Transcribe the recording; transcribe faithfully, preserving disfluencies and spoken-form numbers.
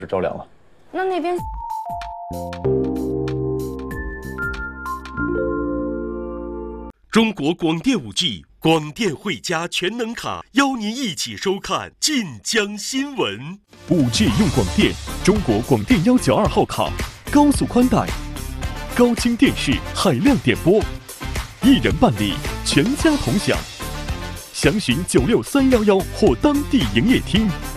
着凉了。 那那边。 中国广电五 G 广电汇加全能卡，邀您一起收看晋江新闻。 五 G 用广电，中国广电幺九二号卡，高速宽带，高清电视，海量点播，一人办理，全家同享。详询九六三幺幺或当地营业厅。